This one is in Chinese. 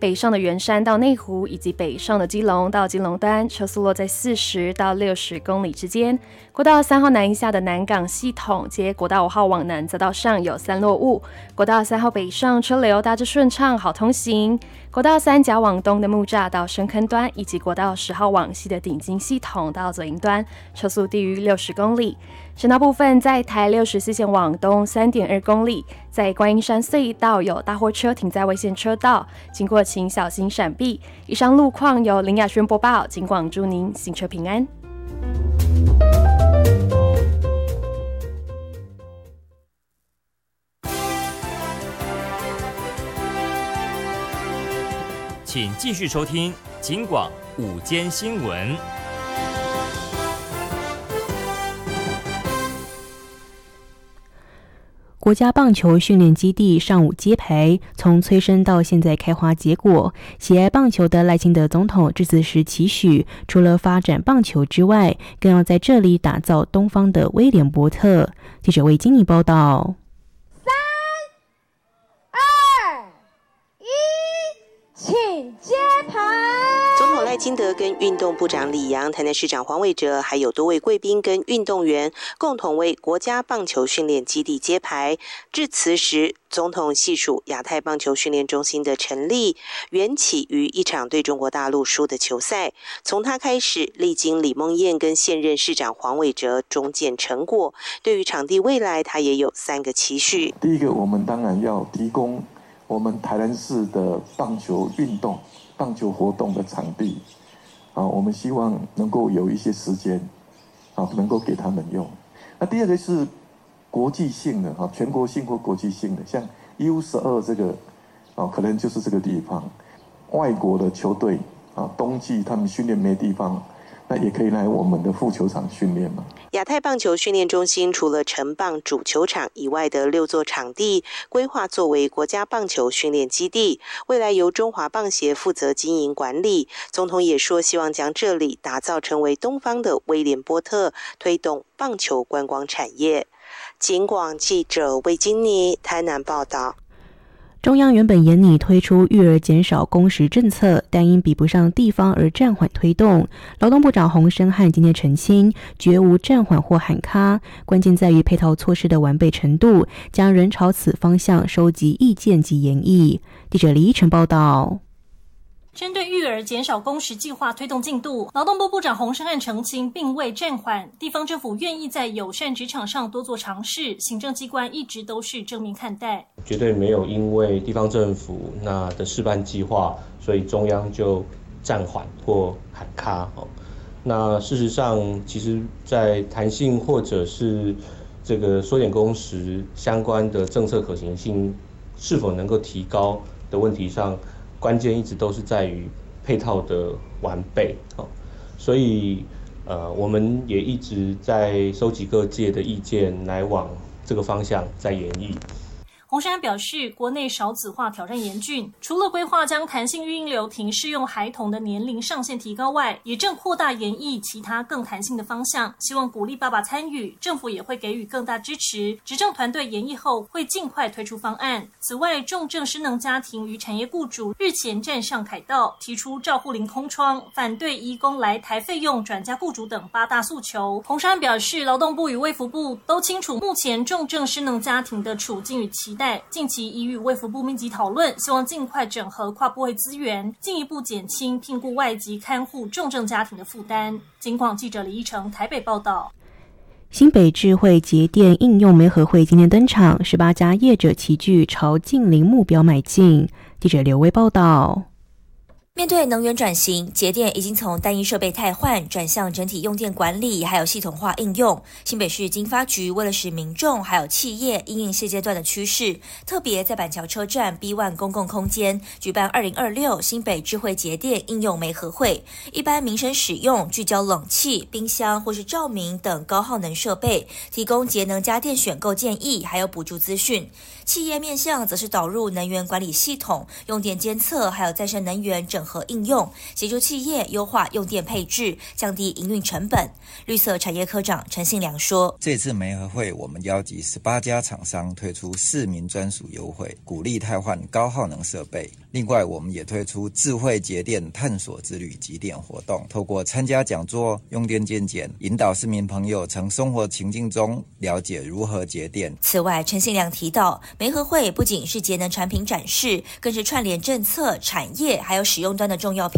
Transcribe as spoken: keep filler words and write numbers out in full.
北上的圆山到内湖，以及北上的基隆到基隆端，车速落在四十到六十公里之间。国道三号南下的南港系统，接国道五号往南则到上有三落雾。国道三号北上车流大致顺畅，好通行。国道三甲往东的木栅到深坑端，以及国道十号往西的顶金系统到左营端，车速低于六十公里。省道部分，在台六十四线往东 三点二公里，在观音山隧道有大货车停在危险车道，经过请小心闪避。以上路况由林雅轩播报，警广祝您行车平安。 请继续收听警广午间新闻。 国家棒球训练基地上午揭牌，从催生到现在开花结果。喜爱棒球的赖清德总统致辞时期许，除了发展棒球之外，更要在这里打造东方的威廉波特。记者魏金妮报道。 三、二、一，请揭牌。 总统赖清德跟运动部长李扬、台南市长黄伟哲，还有多位贵宾跟运动员共同为国家棒球训练基地揭牌。致辞时，总统细数亚太棒球训练中心的成立，缘起于一场对中国大陆输的球赛。从他开始，历经李孟燕跟现任市长黄伟哲中见成果。对于场地未来，他也有三个期许。 第一个，我们当然要提供我们台南市的棒球运动。棒球活动的场地，啊，我们希望能够有一些时间，啊，能够给他们用。那第二个是国际性的，哈，全国性或国际性的，像 U 十二这个，啊，可能就是这个地方。外国的球队，啊，冬季他们训练没地方，那也可以来我们的副球场训练嘛。 亚太棒球训练中心除了城棒主球场以外的六座场地，规划作为国家棒球训练基地，未来由中华棒协负责经营管理。总统也说，希望将这里打造成为东方的威廉波特，推动棒球观光产业。警广记者魏金妮台南报道。 中央原本研拟推出育儿减少工时政策，但因比不上地方而暂缓推动。劳动部长洪申翰今天澄清，绝无暂缓或喊卡，关键在于配套措施的完备程度，将仍朝此方向收集意见及研议。记者李依晨报道。 针对育儿减少工时计划推动进度，劳动部部长洪申翰澄清，并未暂缓，地方政府愿意在友善职场上多做尝试，行政机关一直都是正面看待， 绝对没有因为地方政府那的示范计划，所以中央就暂缓或喊卡。那事实上，其实在弹性或者是这个缩减工时相关的政策可行性是否能够提高的问题上，关键一直都是在于配套的完备，所以呃，我们也一直在收集各界的意见，来往这个方向在研议。 洪申翰表示，国内少子化挑战严峻，除了规划将弹性育婴留停适用孩童的年龄上限提高外，也正扩大研议其他更弹性的方向，希望鼓励爸爸参与，政府也会给予更大支持。执政团队研议后会尽快推出方案。此外，重症失能家庭与产业雇主日前站上凯道，提出照护零空窗、反对移工来台费用转嫁雇主等八大诉求。洪申翰表示，劳动部与卫福部都清楚目前重症失能家庭的处境与期待，近期已与卫福部密集讨论，希望尽快整合跨部会资源，进一步减轻聘雇外籍看护重症家庭的负担。警广记者李依成台北报道。 新北智慧节电应用媒合会今天登场，十八家业者齐聚朝净零目标迈进。记者刘威报道。 面对能源转型，节电已经从单一设备汰换转向整体用电管理，还有系统化应用。新北市经发局为了使民众还有企业因应现阶段的趋势，特别在板桥车站 B 一 公共空间举办二零二六新北智慧节电应用媒合会，一般民生使用聚焦冷气、冰箱或是照明等高耗能设备，提供节能家电选购建议，还有补助资讯。企业面向则是导入能源管理系统、用电监测，还有再生能源整合应用，协助企业优化用电配置，降低营运成本。绿色产业科长陈信良说， 这次媒合会我们邀集十八家厂商推出市民专属优惠，鼓励汰换高耗能设备， 另外，我们也推出智慧节电探索之旅集电活动，透过参加讲座、用电健检，引导市民朋友从生活情境中了解如何节电。 此外，陈信良提到，媒合会不仅是节能产品展示，更是串联政策、产业还有使用端的重要